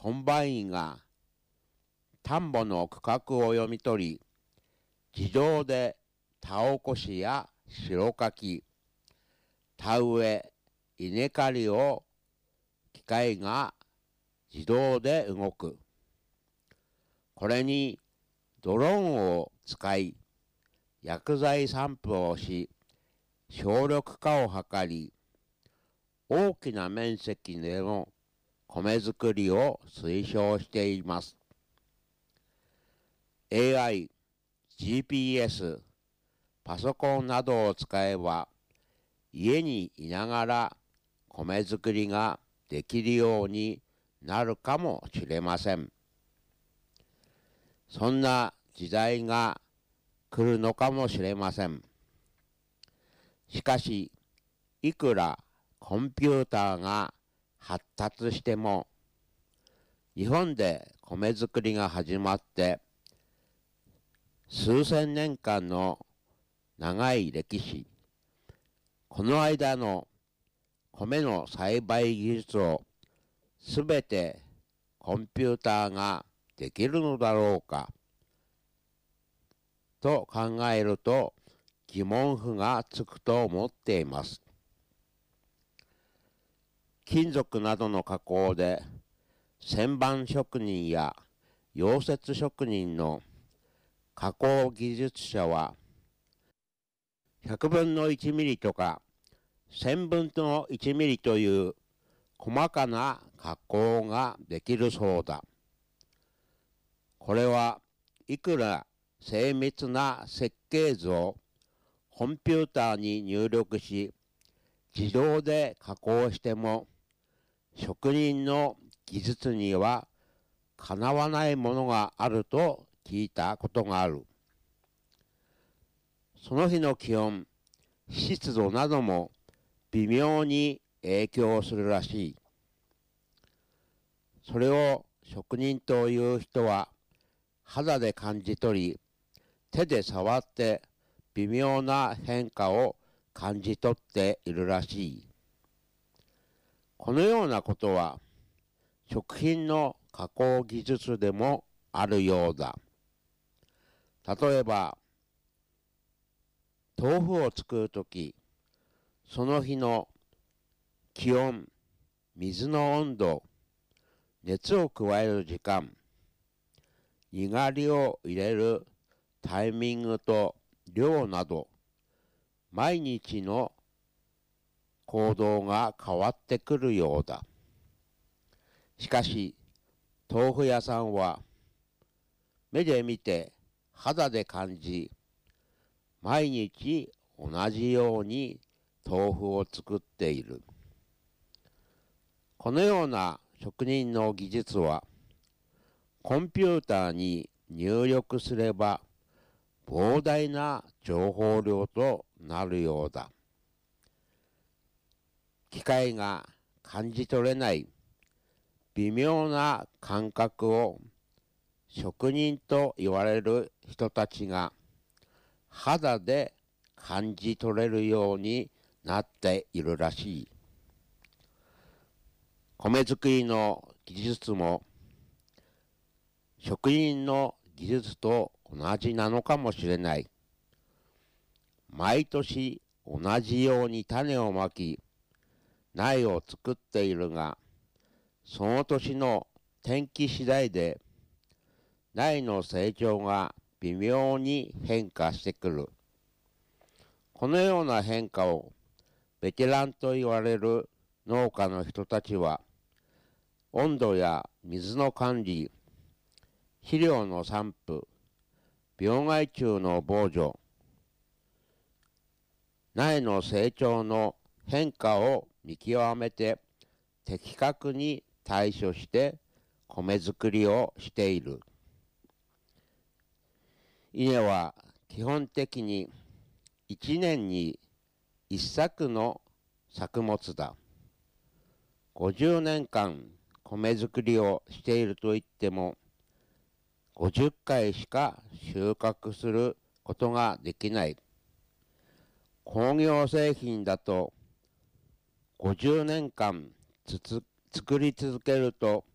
コンバインが田んぼの区画を読み取り、自動で田起こしや代かき、田植え、稲刈りを機械が自動で動く。これにドローンを使い、薬剤散布をし、省力化を図り、大きな面積での米作りを推奨しています。AI、GPS、パソコンなどを使えば、家にいながら米作りができるようになるかもしれません。そんな時代が来るのかもしれません。しかし、いくらコンピューターが発達しても、日本で米作りが始まって数千年間の長い歴史、この間の米の栽培技術をすべてコンピューターができるのだろうかと考えると疑問符がつくと思っています。金属などの加工で旋盤職人や溶接職人の加工技術者は100分の1ミリとか1000分の1ミリという細かな加工ができるそうだ。これはいくら精密な設計図をコンピューターに入力し自動で加工しても職人の技術にはかなわないものがあると聞いたことがある。その日の気温、湿度なども微妙に影響するらしい。それを職人という人は肌で感じ取り、手で触って微妙な変化を感じ取っているらしい。このようなことは食品の加工技術でもあるようだ。例えば、豆腐を作るとき、その日の気温、水の温度、熱を加える時間、にがりを入れるタイミングと量など、毎日の行動が変わってくるようだ。しかし、豆腐屋さんは、目で見て肌で感じ、毎日同じように豆腐を作っている。このような職人の技術は、コンピューターに入力すれば、膨大な情報量となるようだ。機械が感じ取れない微妙な感覚を職人と言われる人たちが肌で感じ取れるようになっているらしい。米作りの技術も職人の技術と同じなのかもしれない。毎年同じように種をまき、苗を作っているが、その年の天気次第で苗の成長が微妙に変化してくる。このような変化をベテランと言われる農家の人たちは、温度や水の管理、肥料の散布、病害虫の防除、苗の成長の変化を見極めて的確に対処して米作りをしている。稲は基本的に1年に1作の作物だ。50年間米作りをしているといっても50回しか収穫することができない。工業製品だと50年間作り続けると